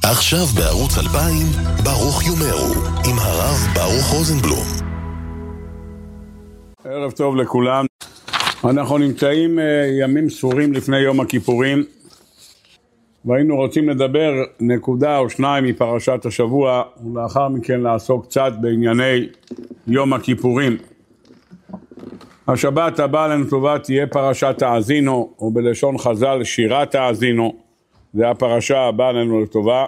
עכשיו בערוץ 2000, ברוך יומרו, עם הרב ברוך רוזנבלום. ערב טוב לכולם. אנחנו נמצאים ימים ספורים לפני יום הכיפורים, והיינו רוצים לדבר נקודה או שניים מפרשת השבוע, ולאחר מכן לעסוק קצת בענייני יום הכיפורים. השבת הבאה לנו טובה תהיה פרשת האזינו, או בלשון חז"ל שירת האזינו. זה הפרשה הבאה לנו לטובה,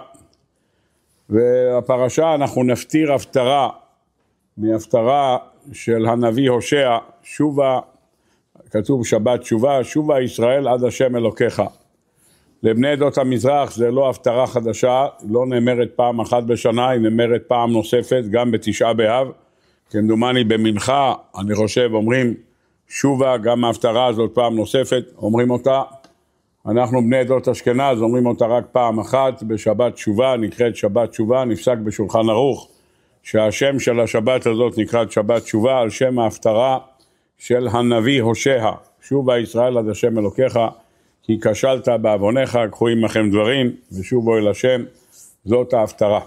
והפרשה אנחנו נפטיר הפטרה מהפטרה של הנביא הושע. שובה, כתוב שבת שובה, שובה ישראל עד השם אלוקיך. לבני עדות המזרח זה לא הפטרה חדשה, לא נאמרת פעם אחת בשנה, היא נאמרת פעם נוספת גם בתשעה באב, כמדומני במנחה, אני חושב אומרים שובה, גם ההפטרה הזאת פעם נוספת, אומרים אותה. אנחנו בני עדות אשכנז אומרים אותה רק פעם אחת בשבת שובה, נקראת שבת שובה, נפסק בשולחן ערוך שהשם של השבת הזאת נקראת שבת שובה על שם ההפטרה של הנביא הושע. שובה ישראל עד השם אלוקיך, כי כשלת בעוונך, קחו עמכם דברים ושובו אל השם. זאת ההפטרה.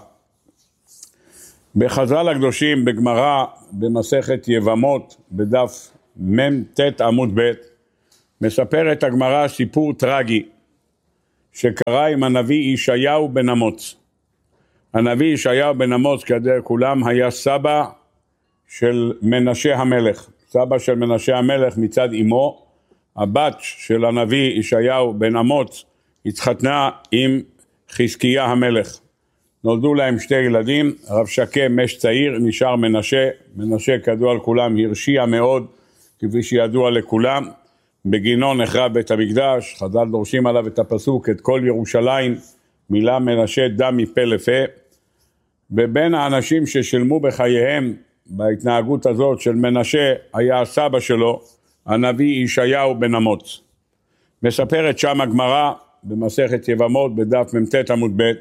בחז"ל הקדושים בגמרא במסכת יבמות בדף מ"ט עמוד ב' מספרת הגמרא סיפור טרגי שקרה עם הנביא ישעיהו בן אמוץ. הנביא ישעיהו בן אמוץ כדי כולם היה סבא של מנשה המלך, סבא של מנשה המלך מצד אמו. הבת של הנביא ישעיהו בן אמוץ התחתנה עם חזקיה המלך, נולדו להם שתי ילדים, רב שקה מש צעיר, נשאר מנשה. מנשה כדוע לכולם הרשיע מאוד, כפי שידוע לכולם, בגינו נחרב בית המקדש. חז"ל דורשים עליו את הפסוק את כל ירושלים מילא מנשה דם מפה לפה. ובין האנשים ששילמו בחייהם בהתנהגות הזאת של מנשה היה הסבא שלו, הנביא ישעיהו בן אמוץ. מספרת שם הגמרא במסכת יבמות בדף מ"ט עמוד ב'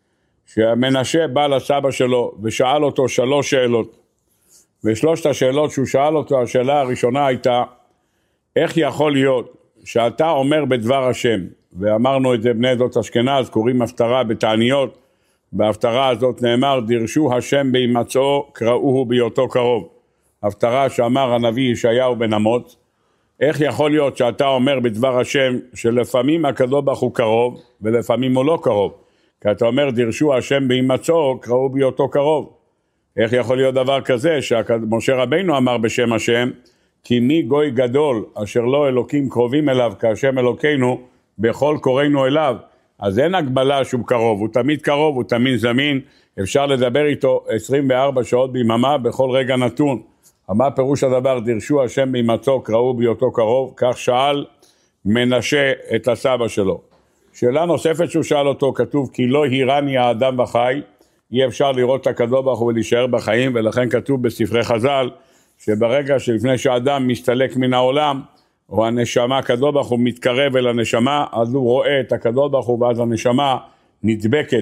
שהמנשה בא לסבא שלו ושאל אותו 3 שאלות, ושלושת השאלות שהוא שאל אותו, השאלה הראשונה הייתה, איך יכול להיות שאתה אומר בדבר השם, ואמרנו את זה בני עדות אשכנז, קוראים הפטרה בתעניות, בהפטרה הזאת נאמר דרשו השם בהימצאו קראוהו בהיותו קרוב, הפטרה שאמר הנביא ישעיהו בן אמוץ. איך יכול להיות שאתה אומר בדבר השם שלפעמים הקדוש ברוך הוא קרוב ולפעמים הוא לא קרוב, כי אתה אומר דרשו השם בהימצאו קראוהו בהיותו קרוב. איך יכול להיות דבר כזה שמשה רבינו אמר בשם השם כי מי גוי גדול אשר לא אלוקים קרובים אליו כשם אלוקינו בכל קוראינו אליו. אז אין הגבלה שהוא קרוב, הוא תמיד קרוב, הוא תמיד זמין, אפשר לדבר איתו 24 שעות ביממה בכל רגע נתון. מה פירוש הדבר דרשו השם בהימצאו קראוהו בהיותו קרוב? כך שאל מנשה את הסבא שלו. שאלה נוספת שהוא שאל אותו, כתוב כי לא הירני האדם בחי, אי אפשר לראות את הקדוש ברוך הוא ולהישאר בחיים, ולכן כתוב בספרי חז"ל שברגע שלפני שאדם מסתלק מן העולם, או הנשמה הקדוש ברוך הוא מתקרב אל הנשמה, אז הוא רואה את הקדוש ברוך הוא, ואז הנשמה נדבקת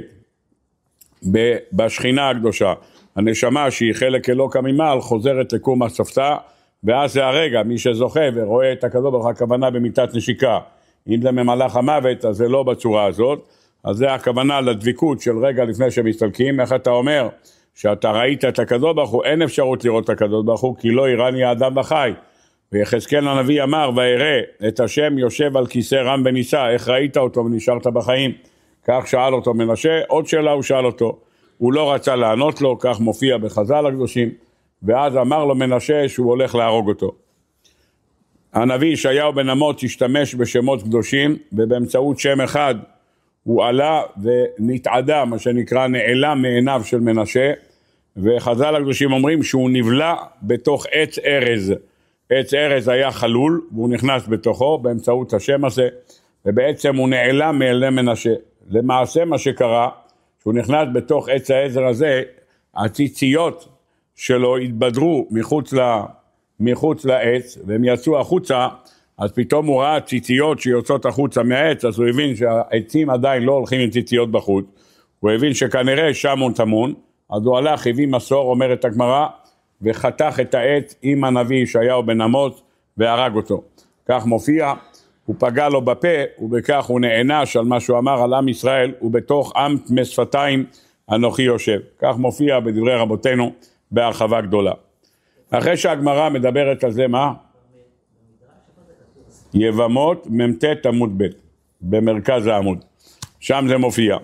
בשכינה הקדושה. הנשמה שהיא חלק אלוקא ממעל חוזרת לקום הספתה, ואז זה הרגע, מי שזוכה ורואה את הקדוש ברוך הוא, הכוונה במיטת נשיקה. אם זה ממלאך המוות אז זה לא בצורה הזאת, אז זה הכוונה לדביקות של רגע לפני שמסתלקים. איך אתה אומר שאתה ראית את הקדוש ברוך הוא, אין אפשרות לראות את הקדוש ברוך הוא כי לא יראני האדם בחי. ויחזקאל הנביא אמר ויראה את השם יושב על כיסא רם ונישא, איך ראית אותו ונשארת בחיים? כך שאל אותו מנשה. עוד שאלה הוא שאל אותו, הוא לא רצה לענות לו, כך מופיע בחז"ל הקדושים, ואז אמר לו מנשה שהוא הולך להרוג אותו. הנביא ישעיהו בן אמוץ השתמש בשמות קדושים, ובאמצעות שם אחד הוא עלה ונתעדה, מה שנקרא נעלם מעיניו של מנשה, וחז"ל הקדושים אומרים שהוא נבלע בתוך עץ ארז. עץ ארז היה חלול והוא נכנס בתוכו באמצעות השם הזה, ובעצם הוא נעלם מעיני מנשה. למעשה מה שקרה, שהוא נכנס בתוך עץ העזר הזה, הציציות שלו התבדרו מחוץ לעץ, והם יצאו החוצה, אז פתאום הוא ראה ציציות שיוצאות החוצה מהעץ, אז הוא הבין שהעצים עדיין לא הולכים עם ציציות בחוץ, הוא הבין שכנראה שם הוא טמון, אז הוא הלך, הביא מסור, אומרת הגמרא, וחתך את העץ עם הנביא ישעיהו בן אמוץ והרג אותו. כך מופיע, הוא פגע לו בפה, ובכך הוא נענש על מה שהוא אמר על עם ישראל, ובתוך עם טמא שפתיים אנוכי יושב. כך מופיע בדברי רבותינו בהרחבה גדולה. אחרי שהגמרא מדברת על זה, מה? יבמות מ"ט עמוד ב', במרכז העמוד. שם זה מופיע.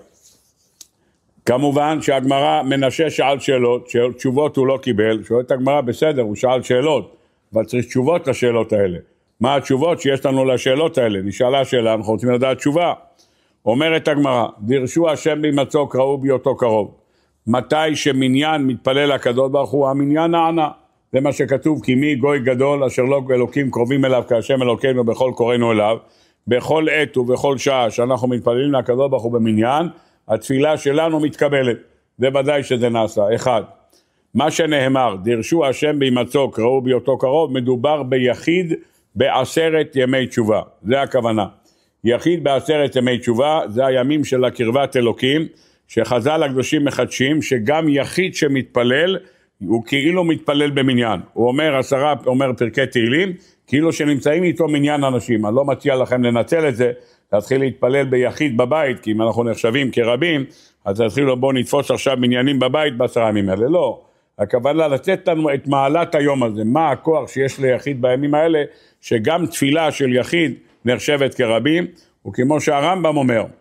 כמובן שהגמרא מנשה שאל שאלות, תשובות הוא לא קיבל, שואלת הגמרא בסדר, הוא שאל שאלות, אבל צריך תשובות לשאלות האלה. מה התשובות שיש לנו לשאלות האלה? נשאלה שאלה, אנחנו רוצים לדעת תשובה. אומרת הגמרא, דרשו השם בהימצאו קראו בהיותו קרוב. מתי שמניין מתפלל הקדוש ברוך הוא, המניין נענה. זה מה שכתוב, כי מי גוי גדול אשר לא אלוקים קרובים אליו כהשם אלוקינו בכל קוראינו אליו. בכל עת ובכל שעה שאנחנו מתפללים לקדוש ברוך הוא במניין, התפילה שלנו מתקבלת. זה ודאי שזה נעשה. אחד, מה שנאמר, דרשו השם בהימצאו קראו בהיותו קרוב, מדובר ביחיד בעשרת ימי תשובה. זה הכוונה. יחיד בעשרת ימי תשובה, זה הימים של הקרבת אלוקים, שחז"ל הקדושים מחדשים, שגם יחיד שמתפלל, הוא כאילו מתפלל במניין. הוא אומר פרקי תהילים, כאילו שנמצאים איתו מניין אנשים. אני לא מציע לכם לנצל את זה, להתחיל להתפלל ביחיד בבית, כי אם אנחנו נחשבים כרבים, אז תתחילו בוא נתפוס עכשיו מניינים בבית ב10 ימים האלה. לא. הכוונה לתת לנו את מעלת היום הזה, מה הכוח שיש ליחיד בימים האלה, שגם תפילה של יחיד נחשבת כרבים, וכמו שהרמב"ם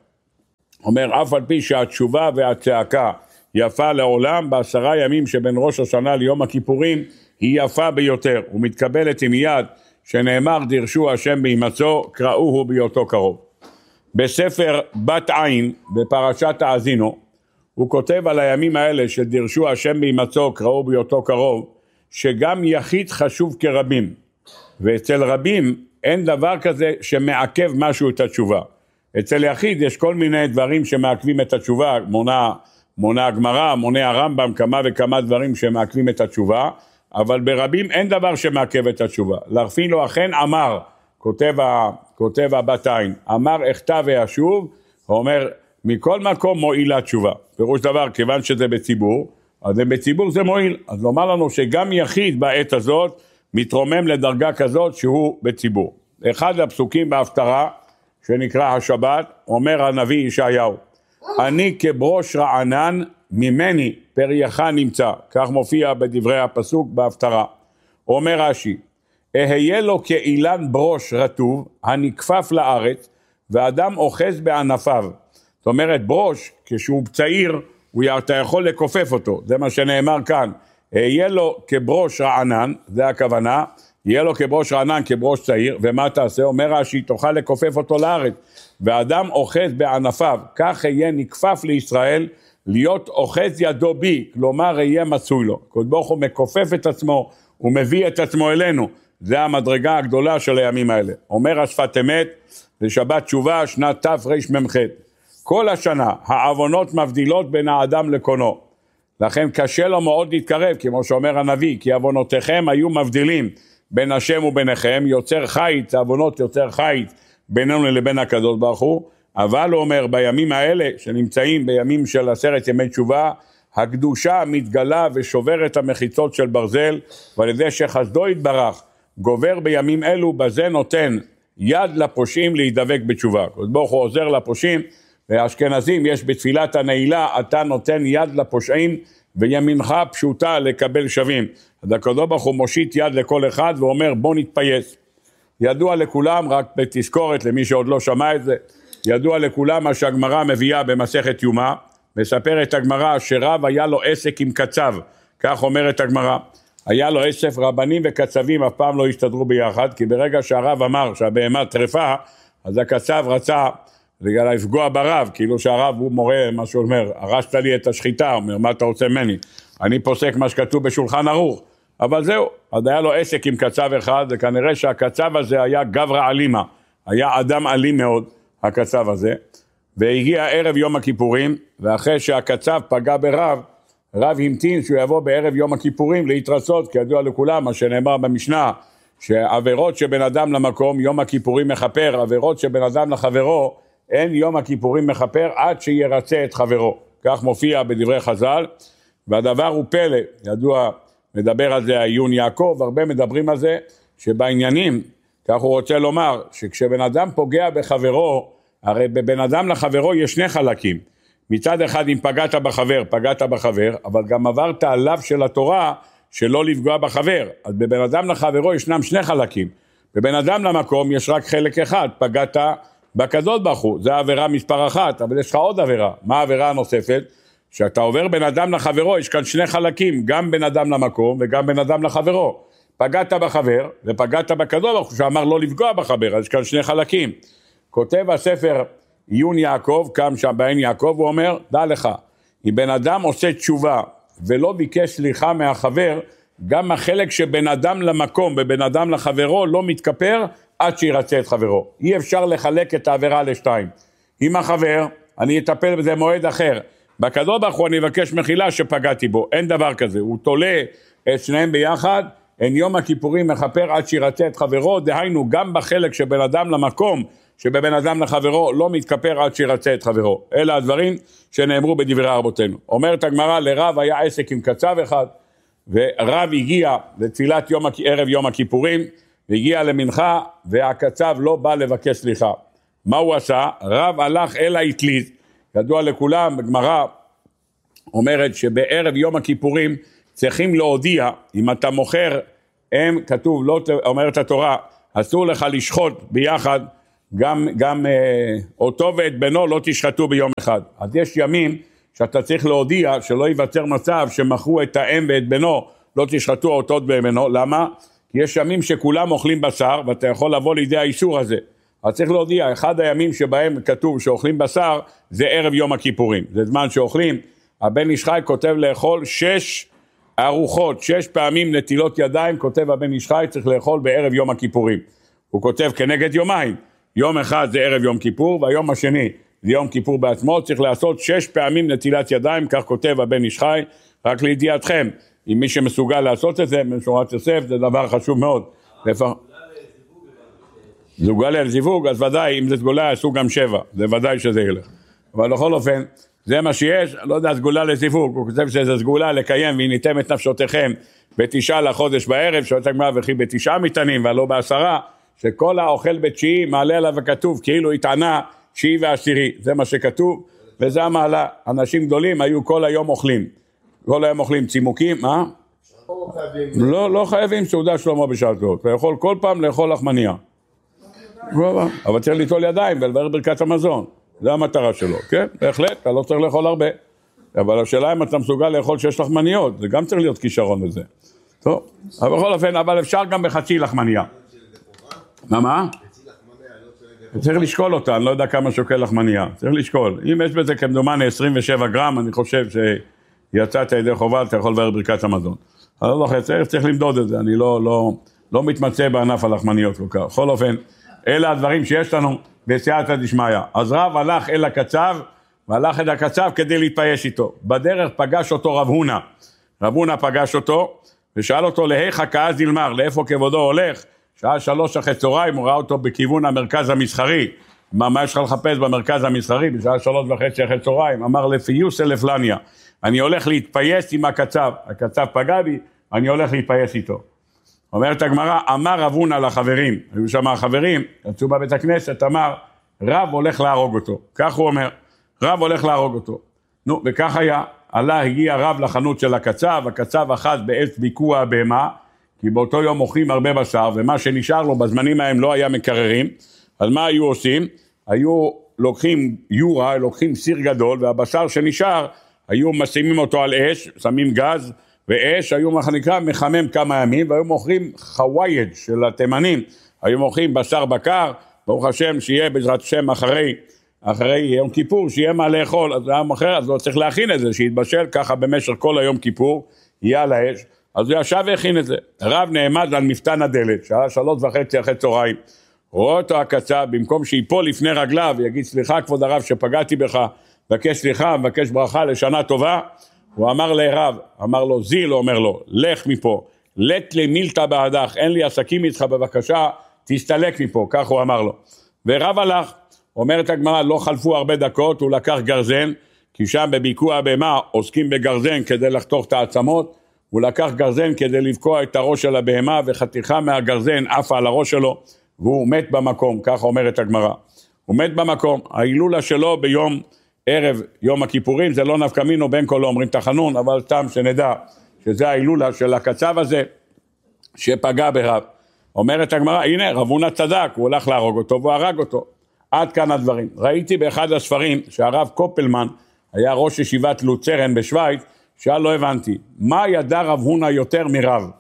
אומר אף על פי שהתשובה והצעקה יפה לעולם, ב10 ימים שבין ראש השנה ליום הכיפורים, היא יפה ביותר, ומתקבלת עם יד, שנאמר דרשו השם בהימצאו, קראוהו בהיותו קרוב. בספר בת עין, בפרשת האזינו, הוא כותב על הימים האלה שדרשו השם בהימצאו, קראו בהיותו קרוב, שגם יחיד חשוב כרבים, ואצל רבים אין דבר כזה שמעכב משהו את התשובה. אצל יחיד יש כל מיני דברים שמעכבים את התשובה, מונה הגמרא, מונה הרמב"ם, כמה וכמה דברים שמעכבים את התשובה, אבל ברבים אין דבר שמעכב את התשובה. לאפילו אכן אמר, כותב הבת עין, אמר אכתב וישוב, הוא אומר, מכל מקום מועילה תשובה. פירוש דבר, כיוון שזה בציבור, אז בציבור זה מועיל. אז לומר לנו שגם יחיד בעת הזאת, מתרומם לדרגה כזאת שהוא בציבור. אחד הפסוקים בהפטרה, שנקרא השבת, אומר הנביא ישעיהו, אני כברוש רענן, ממני פרייך נמצא. כך מופיע בדברי הפסוק בהפטרה. אומר רש"י, אהיה לו כאילן ברוש רטוב, הנכפף לארץ, ואדם אוחז בענפיו. זאת אומרת, ברוש, כשהוא צעיר, אתה יכול לכופף אותו. זה מה שנאמר כאן. יהיה לו כברוש רענן, זה הכוונה, יהיה לו כברוש רענן, כברוש צעיר, ומה תעשה? אומר רש"י, תוכל לכופף אותו לארץ, ואדם אוחז בענפיו, כך יהיה נכפף לישראל, להיות אוחז ידו בי, כלומר יהיה מצוי לו. הקדוש ברוך הוא מכופף את עצמו, הוא מביא את עצמו אלינו, זה המדרגה הגדולה של הימים האלה. אומר השפת אמת, לשבת תשובה, שנת תרמ"ח. כל השנה העוונות מבדילות בין האדם לקונו, לכן קשה לו מאוד להתקרב, כמו שאומר הנביא, כי עוונותיכם היו מבדילים בין השם וביניכם, יוצר חיץ, העוונות יוצר חיץ בינינו לבין הקדוש ברוך הוא, אבל הוא אומר בימים האלה שנמצאים בימים של 10 ימי תשובה, הקדושה מתגלה ושוברת המחיצות של ברזל, ועל ידי שחסדו יתברך גובר בימים אלו, בזה נותן יד לפושעים להידבק בתשובה. הקדוש ברוך הוא עוזר לפושעים, והאשכנזים יש בתפילת הנעילה, אתה נותן יד לפושעים וימינך פשוטה לקבל שווים. אז הקדוש ברוך הוא מושיט יד לכל אחד ואומר בוא נתפייס. ידוע לכולם, רק בתזכורת למי שעוד לא שמע את זה, ידוע לכולם מה שהגמרא מביאה במסכת יומא, מספרת הגמרא שרב היה לו עסק עם קצב, כך אומרת הגמרא, היה לו עסק, רבנים וקצבים אף פעם לא הסתדרו ביחד, כי ברגע שהרב אמר שהבהמה טרפה, אז הקצב רצה לפגוע ברב, כאילו שהרב הוא מורה, מה שהוא אומר, הרשת לי את השחיטה, אומר, מה אתה רוצה ממני? אני פוסק מה שכתוב בשולחן ערוך, אבל זהו, אז היה לו עסק עם קצב אחד, וכנראה שהקצב הזה היה גברא אלימה, היה אדם אלים מאוד, הקצב הזה, והגיע ערב יום הכיפורים, ואחרי שהקצב פגע ברב, רב המתין שהוא יבוא בערב יום הכיפורים להתרצות, כי ידוע לכולם, מה שנאמר במשנה, שעבירות שבין אדם למקום, יום הכיפורים מחפר, עבירות שבין אדם לחברו, אין יום הכיפורים מחפר עד שירצה את חברו. כך מופיע בדברי חז"ל, והדבר הוא פלא, ידוע, מדבר על זה עיון יעקב, הרבה מדברים על זה, שבעניינים כך הוא רוצה לומר, שכשבן אדם פוגע בחברו, הרי בבן אדם לחברו יש שני חלקים. מצד אחד, אם פגעת בחבר, אבל גם עברת עליו של התורה, שלא לפגוע בחבר. אז בבן אדם לחברו ישנם שני חלקים. בבן אדם למקום יש רק חלק אחד, פגעת בקדוש ברוך הוא, זה העבירה מספר 1, אבל יש לך עוד עבירה. מה העבירה הנוספת? שאתה עובר בן אדם לחברו, יש כאן שני חלקים, גם בן אדם למקום וגם בן אדם לחברו. פגעת בחבר ופגעת בקדוש ברוך הוא, שאמר לא לפגוע בחבר, אז יש כאן שני חלקים. כותב הספר עיון יעקב, קם שם בעין יעקב, הוא אומר, דע לך, אם בן אדם עושה תשובה ולא ביקש סליחה מהחבר, גם החלק שבן אדם למקום ובן אדם לחברו לא מתכפר עד שירצה את חברו. אי אפשר לחלק את העבירה לשתיים. עם החבר, אני אטפל בזה מועד אחר. בקדוש ברוך הוא אני אבקש מחילה שפגעתי בו. אין דבר כזה. הוא תולה את שניהם ביחד, אין יום הכיפורים מחפר עד שירצה את חברו, דהיינו גם בחלק שבן אדם למקום, שבן אדם לחברו לא מתכפר עד שירצה את חברו. אלה הדברים שנאמרו בדברי רבותינו. אומרת הגמרא, לרב היה עסק עם קצב אחד, ורב הגיע לתפילת ערב יום הכיפורים, והגיע למנחה, והקצב לא בא לבקש סליחה. מה הוא עשה? רב הלך אל האטליז, ידוע לכולם, בגמרא אומרת שבערב יום הכיפורים צריכים להודיע, אם אתה מוכר, כתוב, לא אומרת התורה, אסור לך לשחוט ביחד, גם אותו ואת בנו לא תשחטו ביום אחד. אז יש ימים שאתה צריך להודיע שלא ייווצר מצב שמכרו את האם ואת בנו, לא תשחטו אותו ואת בנו. למה? כי יש ימים שכולם אוכלים בשר, ואתה יכול לבוא לידי האיסור הזה. אז צריך להודיע, אחד הימים שבהם כתוב שאוכלים בשר, זה ערב יום הכיפורים. זה זמן שאוכלים. הבן איש חי כותב לאכול 6 ארוחות, 6 פעמים נטילות ידיים, כותב הבן איש חי, צריך לאכול בערב יום הכיפורים. הוא כותב כנגד יומיים. יום אחד זה ערב יום כיפור, והיום השני זה יום כיפור בעצמו, צריך לעשות 6 פעמים נטילת ידיים, כך כותב הבן איש חי, רק לידיעתכם, אם מי שמסוגל לעשות את זה, משורת יוסף, זה דבר חשוב מאוד. סגולה לזיווג, אז ודאי, אם זה סגולה, עשו גם 7, זה ודאי שזה ילך. אבל בכל אופן, זה מה שיש, לא יודע, סגולה לזיווג, הוא כותב שזה סגולה לקיים, והניתם את נפשותיכם ב9 לחודש בערב, שואלת הגמרא וכי ב9 מטענים, ולא ב10, שכל האוכל ב9 מעלה עליו וכתוב, כאילו התענה 9 ו10, זה מה שכתוב, וזה המעלה. אנשים גדולים היו כל היום אוכלים, צימוקים, מה? לא חייבים סעודה שלמה בשעה כזאת, ויכול כל פעם לאכול לחמניה. אבל צריך ליטול ידיים ולברך ברכת המזון, זה המטרה שלו, כן? בהחלט, אתה לא צריך לאכול הרבה, אבל השאלה אם אתה מסוגל לאכול 6 לחמניות, זה גם צריך להיות כישרון לזה. טוב, אבל בכל אופן, אבל אפשר גם בחצי לחמניה. מה? צריך לשקול אותה, אני לא יודע כמה שוקל לחמניה, צריך לשקול. אם יש בזה כמדומני 27 גרם, אני חושב שיצאת ידי חובה, אתה יכול לברך ברכת המזון. אבל לא צריך למדוד את זה, אני לא מתמצא בענף הלחמניות כל כך. בכל אופן, אלה הדברים שיש לנו בסייעתא דשמיא. אז רב הלך אל הקצב, והלך אל הקצב כדי להתפייש איתו. בדרך פגש אותו רב הונא פגש אותו, ושאל אותו להיכא כעז ילמר, לאיפה כבודו הולך? שעה 3 אחרי צהריים, הוא ראה אותו בכיוון המרכז המסחרי. אמר, מה יש לך לחפש במרכז המסחרי? בשעה 3:30 אחרי צהריים, אמר לפיוס לפלניה, אני הולך להתפייס עם הקצב פגע בי, אני הולך להתפייס איתו. אומרת הגמרא, אמר רב הונא לחברים, היו שם החברים, יצאו בבית הכנסת, אמר, רב הולך להרוג אותו. כך הוא אומר, רב הולך להרוג אותו. נו, וכך היה, הגיע רב לחנות של הקצב אחז בעץ ביקוע הבהמה, כי באותו יום אוכלים הרבה בשר, ומה שנשאר לו בזמנים ההם לא היה מקררים, אז מה היו עושים? היו לוקחים יורה, לוקחים סיר גדול, והבשר שנשאר, היו משימים אותו על אש, שמים גז, ואש, היו מה נקרא מחמם כמה ימים, והיו מוכרים חווייד של התימנים, היו מוכרים בשר בקר, ברוך השם שיהיה בעזרת השם אחרי יום כיפור, שיהיה מה לאכול, אז היה מוכר, אז לא צריך להכין את זה, שיתבשל ככה במשך כל היום כיפור, יהיה על האש, אז הוא ישב והכין את זה. רב נעמד על מפתן הדלת, שעה 3:30 אחרי צהריים, רואה אותו הקצב, במקום שיפול לפני רגליו, ויגיד סליחה כבוד הרב שפגעתי בך, מבקש סליחה, מבקש ברכה לשנה טובה, הוא אמר לרב, אמר לו, זיל, אומר לו, לך מפה, לת לי מילתא בעדך, אין לי עסקים איתך בבקשה, תסתלק מפה, כך הוא אמר לו. ורב הלך, אומרת הגמרא, לא חלפו הרבה דקות, הוא לקח גרזן, כי שם בביקוע הבהמה עוסקים בגרזן כדי לחתוך את העצמות, הוא לקח גרזן כדי לבקוע את הראש של הבהמה, וחתיכה מהגרזן עפה על הראש שלו, והוא מת במקום, ככה אומרת הגמרא. הוא מת במקום, ההילולה שלו ביום ערב יום הכיפורים, זה לא נפקא מינו, בין כה לא אומרים תחנון, אבל סתם שנדע שזה ההילולה של הקצב הזה שפגע ברב. אומרת הגמרא, הנה רב הונא צדק, הוא הולך להרוג אותו והוא הרג אותו. עד כאן הדברים. ראיתי באחד הספרים שהרב קופלמן היה ראש ישיבת לוצרן בשוויץ, לא הבנתי, מה ידע רב הונא יותר מרב?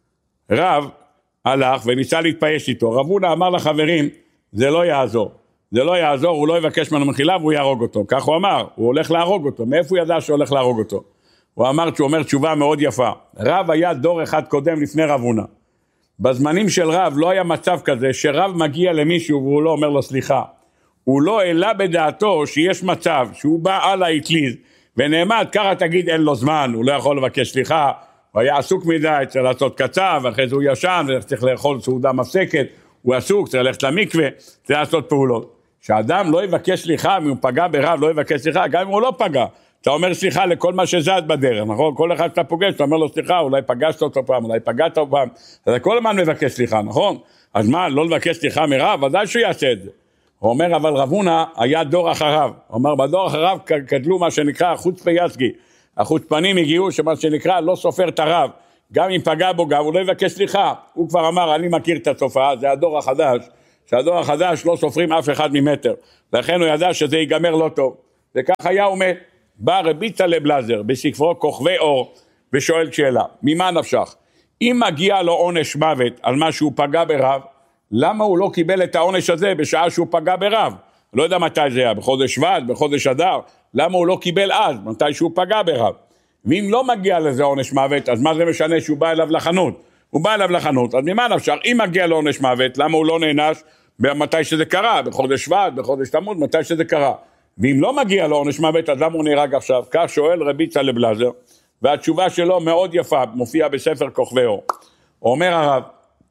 רב הלך וניסה להתפייס איתו, רב הונא אמר לחברים, זה לא יעזור, הוא לא יבקש ממנו מחילה והוא יהרוג אותו, כך הוא אמר, הוא הולך להרוג אותו, מאיפה הוא ידע שהוא הולך להרוג אותו? הוא אמר שהוא אומר תשובה מאוד יפה, רב היה דור אחד קודם לפני רב הונא, בזמנים של רב לא היה מצב כזה שרב מגיע למישהו והוא לא אומר לו סליחה, הוא לא העלה בדעתו שיש מצב שהוא בא על האטליז ונעמד, ככה תגיד אין לו זמן, הוא לא יכול לבקש סליחה, הוא היה עסוק מדי, צריך לעשות קצב, אחרי זה הוא ישן, צריך לאכול סעודה מפסקת, הוא עסוק, צריך ללכת למקווה, צריך לעשות פעולות. שאדם לא יבקש סליחה, אם הוא פגע ברב, לא יבקש סליחה, גם אם הוא לא פגע, אתה אומר סליחה לכל מה שזד בדרך, נכון? כל אחד שאתה פוגש, אתה אומר לו סליחה, אולי פגשת אותו פעם, אולי פגעת אותו פעם, אז כל הזמן מבקש סליחה, נכון? אז מה, לא לבקש סליחה מרב? ודאי שהוא יעשה את זה. הוא אומר, אבל רב הונא היה דור אחריו. הוא אומר, בדור אחריו גדלו מה שנקרא חוצפה יצגי. החוצפנים הגיעו שמה שנקרא לא סופר את הרב. גם אם פגע בו גם, הוא לא יבקש סליחה. הוא כבר אמר, אני מכיר את התופעה, זה הדור החדש. שהדור החדש לא סופרים אף אחד ממטר. לכן הוא ידע שזה ייגמר לא טוב. וכך היה הוא מת. בא רבי יצחק בלזר בספרו כוכבי אור ושואל שאלה, ממה נפשך? אם מגיע לו עונש מוות על מה שהוא פגע ברב, למה הוא לא קיבל את העונש הזה בשעה שהוא פגע ברב? לא יודע מתי זה היה, בחודש שבט, בחודש אדר, למה הוא לא קיבל אז, מתי שהוא פגע ברב? ואם לא מגיע לזה עונש מוות, אז מה זה משנה שהוא בא אליו לחנות? הוא בא אליו לחנות, אז ממה נפשך? אם מגיע לו עונש מוות, למה הוא לא נענש מתי שזה קרה? בחודש שבט, בחודש תמוז, מתי שזה קרה? ואם לא מגיע לו עונש מוות, אז למה הוא נהרג עכשיו? כך שואל רבי יצחק בלזר, והתשובה שלו מאוד יפה, מופיעה בספר כוכבי אור. אומר הרב,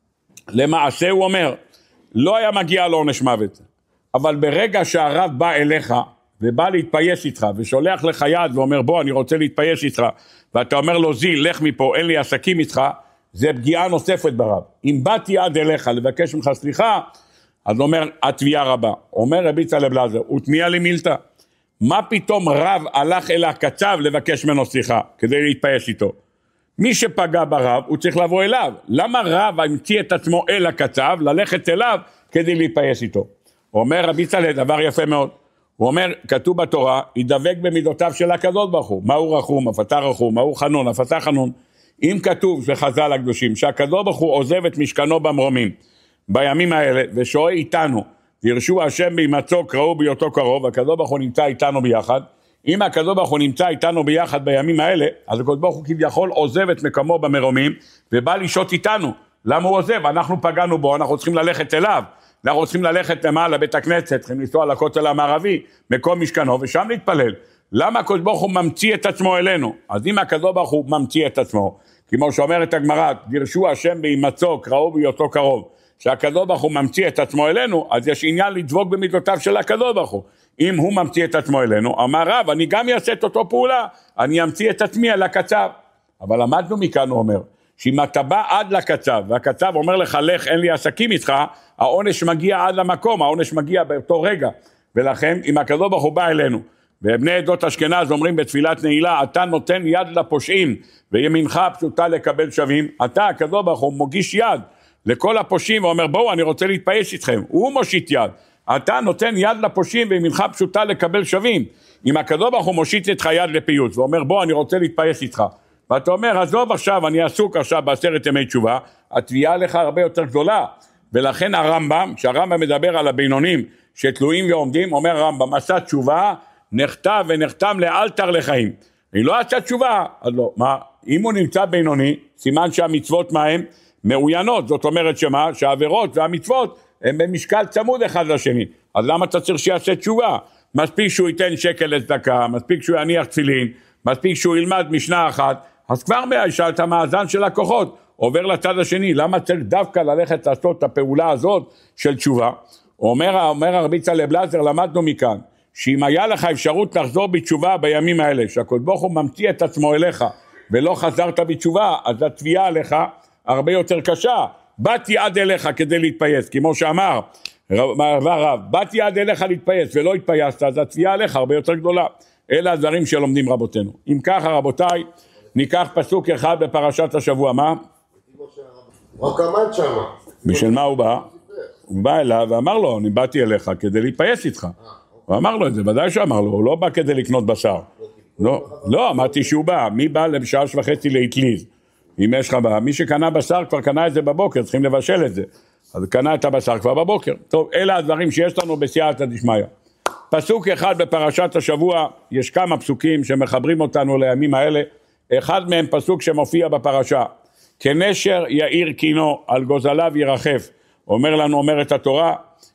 למעשה הוא אומר, לא היה מגיע לו עונש מוות, אבל ברגע שהרב בא אליך, ובא להתפייס איתך, ושולח לך יד ואומר, בוא, אני רוצה להתפייס איתך, ואתה אומר לו, זיל, לך מפה, אין לי עסקים איתך, זה פגיעה נוספת ברב. אם באתי יד אליך לבקש ממך סליחה, אז אומר, התביעה רבה. אומר רבי יצחק בלזר, ותמיעה למילתא. מה פתאום רב הלך אל הקצב לבקש ממנו סליחה, כדי להתפייס איתו? מי שפגע ברב, הוא צריך לבוא אליו. למה רב המציא את עצמו אל הקצב, ללכת אליו כדי להתפייס איתו? אומר רבי יצחק, דבר יפה מאוד. הוא אומר, כתוב בתורה, ידבק במידותיו של הקדוש ברוך הוא. מהו רחום, אף אתה רחום, מהו חנון, אף אתה חנון. אם כתוב בחז"ל הקדושים, שהקדוש ברוך הוא עוזב את משכנו במרומים, בימים האלה, ושוהה איתנו, וירשו השם בהימצאו קראו בהיותו קרוב, הקדוש ברוך הוא נמצא איתנו ביחד. אם הקדוש ברוך הוא נמצא איתנו ביחד בימים האלה, אז הקדוש ברוך הוא כביכול עוזב את מקומו במרומים, ובא לשהות איתנו. למה הוא עוזב? אנחנו פגענו בו, אנחנו צריכים ללכת אליו, אנחנו צריכים ללכת למעלה לבית הכנסת, צריכים לנסוע לכותל המערבי, מקום משכנו, ושם להתפלל. למה הקדוש ברוך הוא ממציא את עצמו אלינו? אז אם הקדוש ברוך הוא ממציא את עצמו, כמו שאומרת הגמרא, דירשו השם בהימצאו קראו בהיותו קרוב, שהקדוש ברוך הוא ממציא את עצמו אלינו, אז יש עניין לדבוק במידותיו של הקדוש ברוך הוא. אם הוא ממציא את עצמו אלינו, אמר רב, אני גם אעשה את אותו פעולה, אני אמציא את עצמי על הקצב. אבל למדנו מכאן, הוא אומר, שאם אתה בא עד לקצב, והקצב אומר לך, לך, אין לי עסקים איתך, העונש מגיע עד למקום, העונש מגיע באותו רגע. ולכן, אם הקדוש ברוך הוא בא אלינו, ובני עדות אשכנז אומרים בתפילת נעילה, אתה נותן יד לפושעים, וימינך פשוטה לקבל שווים, אתה, הקדוש ברוך הוא, מוגיש יד לכל הפושעים, ואומר, בואו, אני רוצה להתפייס איתכם. הוא מושיט יד. אתה נותן יד לפושעים, וימינך פשוטה לקבל שווים. אם הקדוש ברוך הוא מושיט איתך יד לפיוס, ואומר, בוא, אני רוצה להתפייס איתך. ואתה אומר, עזוב עכשיו, אני עסוק עכשיו בעשרת ימי תשובה, התביעה לך הרבה יותר גדולה. ולכן הרמב"ם, כשהרמב"ם מדבר על הבינונים שתלויים ועומדים, אומר הרמב"ם, עשה תשובה, נכתב ונחתם לאלתר לחיים. היא לא עשה תשובה, אז לא, מה? אם הוא נמצא בינוני, סימן שהמצוות מה הם? מאוינות, זאת אומרת שמה? שהעבירות והמצוות הם במשקל צמוד אחד לשני. אז למה אתה צריך שיעשה תשובה? מספיק שהוא ייתן שקל לצדקה, מספיק שהוא יניח תפילין, מספיק שהוא ילמד משנה אחת, אז כבר מהשאל את המאזן של הכוחות, עובר לצד השני. למה צריך דווקא ללכת לעשות את הפעולה הזאת של תשובה? אומר הרבי יצחק בלזר, למדנו מכאן, שאם היה לך אפשרות לחזור בתשובה בימים האלה, שהקדוש ברוך הוא ממציא את עצמו אליך, ולא חזרת בתשובה, אז התביעה עליך הרבה יותר קשה, באתי עד אליך כדי להתפייס, כמו שאמר הרב, באתי עד אליך להתפייס ולא התפייסת, אז התביעה עליך הרבה יותר גדולה. אלה הדברים שלומדים רבותינו. אם ככה רבותיי, ניקח פסוק אחד בפרשת השבוע, מה? רק עמד שמה. בשביל מה הוא בא? הוא בא אליו ואמר לו, אני באתי אליך כדי להתפייס איתך. הוא אמר לו את זה, ודאי שאמר לו, הוא לא בא כדי לקנות בשר. לא, אמרתי שהוא בא, מי בא לשעה וחצי להתליז? אם יש לך בא, מי שקנה בשר כבר קנה את זה בבוקר, צריכים לבשל את זה. אז קנה את הבשר כבר בבוקר. טוב, אלה הדברים שיש לנו בסייעתא דשמיא. פסוק אחד בפרשת השבוע, יש כמה פסוקים שמחברים אותנו לימים האלה, אחד מהם פסוק שמופיע בפרשה, כנשר יאיר קינו, על גוזליו ירחף, אומרת התורה,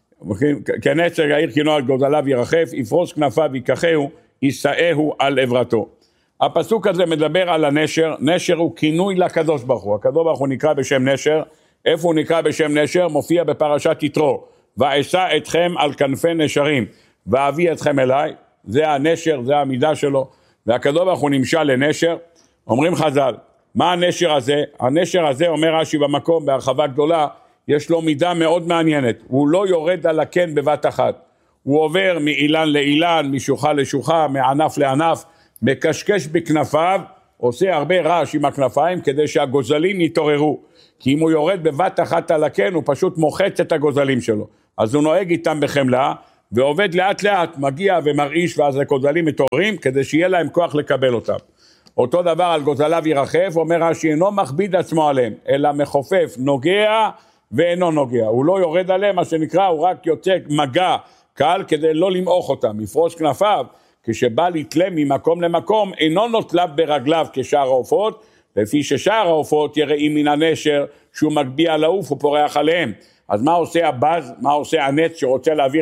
כנשר יאיר קינו על גוזליו ירחף, יפרוס כנפיו ייקחהו, יישאהו על עברתו. הפסוק הזה מדבר על הנשר, נשר הוא כינוי לקדוש ברוך הוא, הקדוש ברוך הוא נקרא בשם נשר, איפה הוא נקרא בשם נשר? מופיע בפרשת יתרו, ואשא אתכם על כנפי נשרים, ואביא אתכם אליי, זה הנשר, זה המידה שלו, והקדוש ברוך הוא נמשל לנשר. אומרים חז"ל, מה הנשר הזה? הנשר הזה, אומר רש"י במקום, בהרחבה גדולה, יש לו מידה מאוד מעניינת, הוא לא יורד על הקן בבת אחת, הוא עובר מאילן לאילן, משוחה לשוחה, מענף לענף, מקשקש בכנפיו, עושה הרבה רעש עם הכנפיים, כדי שהגוזלים יתעוררו, כי אם הוא יורד בבת אחת על הקן, הוא פשוט מוחץ את הגוזלים שלו, אז הוא נוהג איתם בחמלה, ועובד לאט לאט, מגיע ומרעיש, ואז הגוזלים מתעוררים, כדי שיהיה להם כוח לקבל אותם. אותו דבר על גוזליו ירחף, אומר רש"י, אינו מכביד עצמו עליהם, אלא מחופף, נוגע ואינו נוגע. הוא לא יורד עליהם, מה שנקרא, הוא רק יוצא מגע קל, כדי לא למעוך אותם. יפרוס כנפיו, כשבא לתלה ממקום למקום, אינו נוטליו ברגליו כשאר העופות, לפי ששאר העופות יראים מן הנשר, שהוא מגביה לעוף ופורח עליהם. אז מה עושה הבז, מה עושה הנץ שרוצה להעביר